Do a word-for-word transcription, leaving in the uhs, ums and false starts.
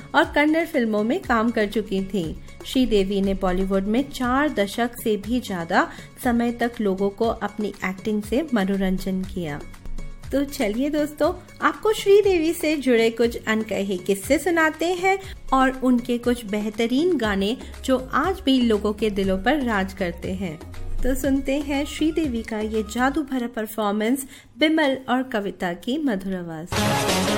और कन्नड़ फिल्मों में काम कर चुकी थी। श्रीदेवी ने बॉलीवुड में चार दशक से भी ज्यादा समय तक लोगों को अपनी एक्टिंग से मनोरंजन किया। तो चलिए दोस्तों, आपको श्रीदेवी से जुड़े कुछ अनकहे किस्से सुनाते हैं और उनके कुछ बेहतरीन गाने जो आज भी लोगों के दिलों पर राज करते हैं। तो सुनते हैं श्रीदेवी का ये जादू भरा परफॉर्मेंस बिमल और कविता की मधुर आवाज।